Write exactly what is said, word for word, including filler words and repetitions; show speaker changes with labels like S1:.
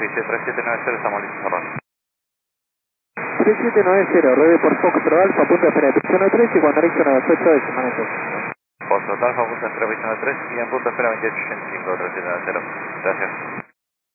S1: superficie tres siete nueve cero, estamos listos a cerrar.
S2: tres siete nueve cero, ruede por Foxtrot Alfa, punto de espera de presión tres y cuando Ericsson a las ocho de semana tres.
S1: Foxtrot Alfa, punto de espera veintinueve tres y en punto de espera veintiocho ochenta y cinco, tres siete nueve cero. Gracias.